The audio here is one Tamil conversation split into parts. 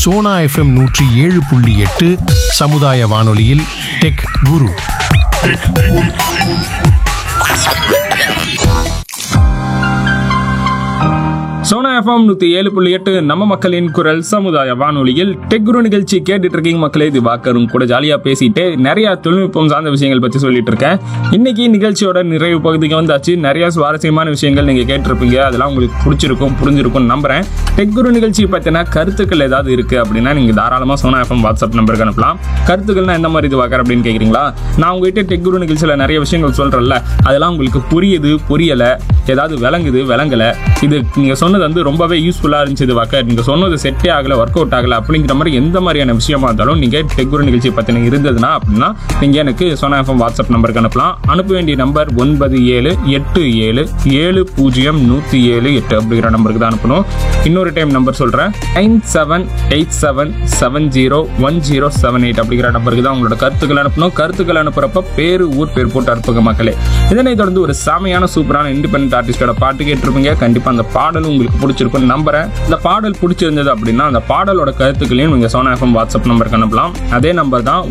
சோனா எஃப்எம் 107.8 சமுதாய வானொலியில் டெக் குரு. சோனா எஃப்எம் 107.8 நம்ம மக்களின் குரல் சமுதாய வானொலியில் டெக் குரு நிகழ்ச்சி கேட்டுட்டு இருக்கீங்க மக்களே. இது வாக்கரும் கூட ஜாலியாக பேசிட்டு நிறைய தொழில்நுட்பம் சார்ந்த விஷயங்கள் பற்றி சொல்லிட்டு இருக்கேன். இன்னைக்கு நிகழ்ச்சியோட நிறைவு பகுதிக்கு வந்தாச்சு. நிறைய சுவாரஸ்யமான விஷயங்கள் நீங்கள் கேட்டிருப்பீங்க. அதெல்லாம் உங்களுக்கு பிடிச்சிருக்கும், புரிஞ்சிருக்கும் நம்புறேன். டெக் குரு நிகழ்ச்சி பற்றின கருத்துக்கள் ஏதாவது இருக்குது அப்படின்னா நீங்கள் தாராளமாக சோனா எஃப்எம் வாட்ஸ்அப் நம்பருக்கு அனுப்பலாம். கருத்துக்கள்னா எந்த மாதிரி இது வாக்கர் அப்படின்னு கேட்குறீங்களா? நான் உங்ககிட்ட டெக் குரு நிகழ்ச்சியில் நிறைய விஷயங்கள் சொல்கிறேன்ல, அதெல்லாம் உங்களுக்கு புரியுது, புரியலை, ஏதாவது விளங்குது, விளங்கலை, இது நீங்கள் சொன்னது வந்து ரொம்பவே யூஸ்ஃபுல்லாக இருந்துச்சு, இது வாக்கர் நீங்கள் சொன்னது செட்டே ஆகலை, ஒர்க் அவுட் ஆகலை அப்படிங்கிற மாதிரி எந்த மாதிரியான விஷயமா இருந்தாலும் நீங்கள் டெக் குரு நிகழ்ச்சி பற்றின இருந்ததுன்னா அப்படின்னா நீங்கள் எனக்கு சோனா எஃப்எம் வாட்ஸ்அப் நம்பருக்கு அனுப்பலாம். அனுப்ப வேண்டிய நம்பர் 9787700107 அப்படிங்கிற நம்பருக்கு தான் அனுப்பணும். இன்னொரு டைம் நம்பர் சொல்கிறேன், 9787701078 அப்படிங்கிற நம்பருக்கு தான் உங்களோட கருத்துக்கள் அனுப்பணும். கருத்துக்கள் அனுப்புறப்ப பேரு, ஊர் பேர் போட்டு அனுப்புங்க மக்களே. இதனை தொடர்ந்து ஒரு செமையான சூப்பரான இண்டிபெண்டன்ட் ஆர்டிஸ்டோட பாட்டு கேட்டிருப்பீங்க. கண்டிப்பாக அந்த பாடலும் உங்களுக்கு பிடிச்சிருக்குன்னு நம்புறேன். இந்த பாடல் பிடிச்சிருந்தது அப்படின்னா அந்த பாடலோட கருத்துக்களையும் நீங்கள் சோனா எஃப்எம் வாட்ஸ்அப் நம்பருக்கு அனுப்பலாம். அதே நம்பர் தான்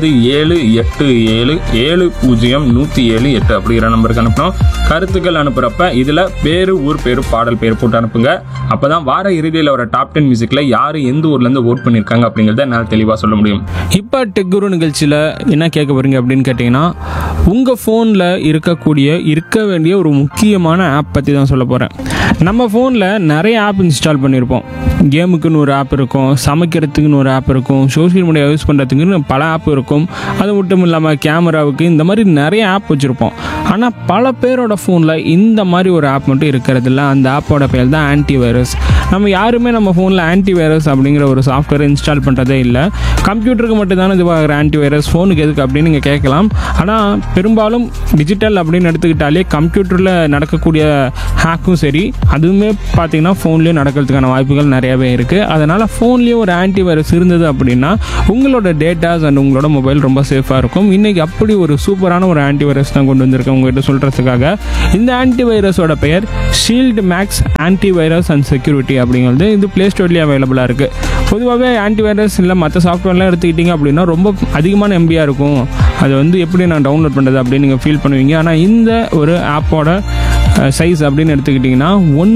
9787700107 அப்படிங்கிற நம்பருக்கு அனுப்பணும். கருத்துக்கள் அனுப்புறப்ப இதில் பேரு, ஊர் பேரு, பாடல் பேர் போட்டு அனுப்புங்க. அப்போதான் வார இறுதியில் வர டாப் 10 மியூசிக்ல யார் எந்த ஊர்லேருந்து ஓட் பண்ணியிருக்காங்க அப்படிங்கிறத என்னால் தெளிவாக சொல்ல முடியும். இப்போ டெக் குரு நிகழ்ச்சியில் என்ன கேட்க போறீங்க அப்படின்னு கேட்டிங்கன்னா, உங்கள் ஃபோனில் இருக்க வேண்டிய ஒரு முக்கியமான ஆப் பற்றி தான் சொல்ல போகிறேன். நம்ம ஃபோனில் நிறைய ஆப் இன்ஸ்டால் பண்ணியிருப்போம். கேமுக்குன்னு ஒரு ஆப் இருக்கும், சமைக்கிறதுக்குன்னு ஒரு ஆப் இருக்கும், சோஷியல் மீடியா யூஸ் பண்ணுறதுக்குன்னு பல ஆப் இருக்கும். அது மட்டும் இல்லாமல் கேமராவுக்கு இந்த மாதிரி நிறைய ஆப் வச்சுருப்போம். ஆனால் பல பேரோட ஃபோனில் இந்த மாதிரி ஒரு ஆப் மட்டும் இருக்கிறதில்ல. அந்த ஆப்போட பேர் தான் ஆன்டிவைரஸ். நம்ம யாருமே நம்ம ஃபோனில் ஆன்டிவைரஸ் அப்படிங்கிற ஒரு சாஃப்ட்வேர் இன்ஸ்டால் பண்ணுறதே இல்லை. கம்ப்யூட்டருக்கு மட்டும் தானே இது ஆன்டிவைரஸ், ஃபோனுக்கு எதுக்கு அப்படின்னு நீங்கள் கேட்கலாம். ஆனால் பெரும்பாலும் டிஜிட்டல் அப்படின்னு எடுத்துக்கிட்டாலே கம்ப்யூட்டரில் நடக்கக்கூடிய ஹேக்கும் சரி, அதுவுமே பார்த்தீங்கன்னா ஃபோன்லேயும் நடக்கிறதுக்கான வாய்ப்புகள் நிறையவே இருக்குது. அதனால் ஃபோன்லேயும் ஒரு ஆன்டிவைரஸ் இருந்தது அப்படின்னா உங்களோட டேட்டாஸ் அண்ட் உங்களோட மொபைல் ரொம்ப சேஃபாக இருக்கும். இன்றைக்கி அப்படி ஒரு சூப்பரான ஒரு ஆன்டிவைரஸ் தான் கொண்டு வந்திருக்கேன் உங்கள்கிட்ட சொல்கிறதுக்காக. இந்த ஆன்டிவைரஸோட பெயர் shield maths antivirus and security அப்படிங்கிறது. இது ப்ளே ஸ்டோர்லேயே அவைலபிளாக இருக்குது. பொதுவாகவே ஆன்டிவைரஸ் இல்லை மற்ற சாஃப்ட்வேர்லாம் எடுத்துக்கிட்டிங்க அப்படின்னா ரொம்ப அதிகமான எம்பியாக இருக்கும். அது வந்து எப்படி நான் டவுன்லோட் பண்ணுறது அப்படின்னு நீங்கள் ஃபீல் பண்ணுவீங்க. ஆனால் இந்த ஒரு ஆப்போட சைஸ் அப்படின்னு எடுத்துக்கிட்டிங்கன்னா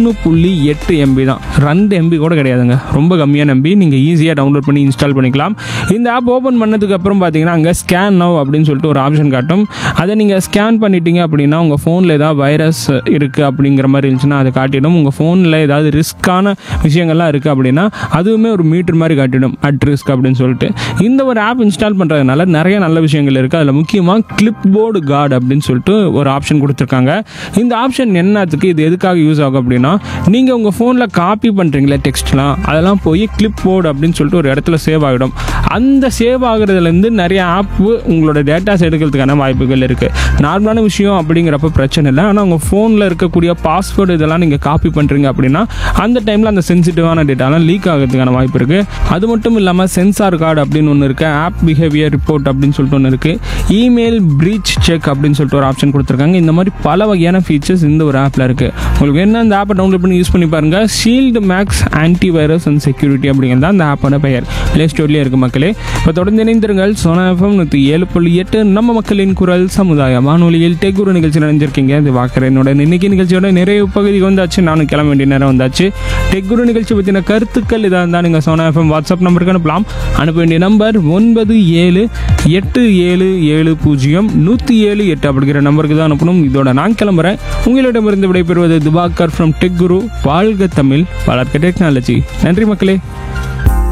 1.8 MB தான். 2 MB கூட கிடையாதுங்க, ரொம்ப கம்மியான MB. நீங்கள் ஈஸியாக டவுன்லோட் பண்ணி இன்ஸ்டால் பண்ணிக்கலாம். இந்த ஆப் ஓப்பன் பண்ணதுக்கப்புறம் பார்த்தீங்கன்னா அங்கே ஸ்கேன் நவ் அப்படின்னு சொல்லிட்டு ஒரு ஆப்ஷன் காட்டும். அதை நீங்கள் ஸ்கேன் பண்ணிட்டீங்க அப்படின்னா உங்கள் ஃபோனில் ஏதாவது வைரஸ் இருக்குது அப்படிங்கிற மாதிரி இருந்துச்சுன்னா அதை காட்டிடும். உங்கள் ஃபோனில் ஏதாவது ரிஸ்க்கான விஷயங்கள்லாம் இருக்குது அப்படின்னா அதுவுமே ஒரு மீட்டர் மாதிரி காட்டிடும், அட் ரிஸ்க் அப்படின்னு சொல்லிட்டு. இந்த ஒரு ஆப் இன்ஸ்டால் பண்ணுறதுனால நிறைய நல்ல விஷயங்கள் இருக்குது. அதில் முக்கியமாக கிளிப் போர்டு கார்டு அப்படின்னு சொல்லிட்டு ஒரு ஆப்ஷன் கொடுத்துருக்காங்க. இந்த ஆப்ஷன் என்னத்துக்கு, இது எதுக்காக யூஸ் ஆகும் அப்படின்னா, நீங்கள் உங்கள் ஃபோனில் காப்பி பண்ணுறீங்களே டெக்ஸ்ட்லாம், அதெல்லாம் போய் கிளிப் போர்டு அப்படின்னு சொல்லிட்டு ஒரு இடத்துல சேவ் ஆகிடும். அந்த சேவ் ஆகுறதுலேருந்து நிறைய ஆப்பு உங்களோட டேட்டாஸ் எடுக்கிறதுக்கான வாய்ப்புகள் இருக்குது. நார்மலான விஷயம் அப்படிங்கிறப்ப பிரச்சனை இல்லை. ஆனால் உங்கள் ஃபோனில் இருக்கக்கூடிய பாஸ்வேர்டு இதெல்லாம் நீங்கள் காப்பி பண்ணுறீங்க அப்படின்னா அந்த டைமில் அந்த சென்சிட்டிவான டேட்டாலாம் லீக் ஆகிறதுக்கான வாய்ப்பு இருக்குது. அது மட்டும் இல்லாமல் சென்சார் கார்டு அப்படின்னு ஒன்று இருக்குது, ஆப் பிஹேவியர் ரிப்போர்ட் அப்படின்னு சொல்லிட்டு ஒன்று இருக்குது, இமெயில் பிரீச் செக் அப்படின்னு சொல்லிட்டு ஒரு ஆப்ஷன் கொடுத்துருக்காங்க. இந்த மாதிரி பல வகையான ஃபீச்சர்ஸ் இந்த ஒரு ஆப்பில் இருக்குது. உங்களுக்கு என்ன இந்த ஆப்பை டவுன்லோட் பண்ணி யூஸ் பண்ணி பாருங்கள். Shield maths antivirus and security அப்படிங்கிறது அந்த ஆப்போட பெயர். ப்ளே ஸ்டோர்லேயே இருக்குது மக்களே. இப்போ தொடர்ந்து இணைந்திருங்கள். சோனா எஃப்எம் 107.8 நம்ம மக்களின் குரல் சமுதாய வானொலியில் டெக் குரு நிகழ்ச்சி நினைஞ்சிருக்கீங்க. இது வாக்கரனோட இன்னைக்கு நிகழ்ச்சியோட நிறைய பகுதிக்கு வந்தாச்சு. நானும் கிளம்ப வேண்டிய நேரம் வந்தாச்சு. டெக் குரு நிகழ்ச்சி பற்றின கருத்துக்கள் இதாக இருந்தால் நீங்கள் சோனா எஃப்எம் வாட்ஸ்அப் நம்பருக்கு அனுப்பலாம். அனுப்ப வேண்டிய நம்பர் 9787700107 அப்படிங்கிற நம்பருக்கு தான் அனுப்பணும். இதோட நான் கிளம்புறேன். உங்களிடமிருந்து விடைபெறுவது திவாகர் ஃப்ரம் டெக் குரு. வாழ்க தமிழ், வளர்க்க டெக்னாலஜி. நன்றி மக்களே.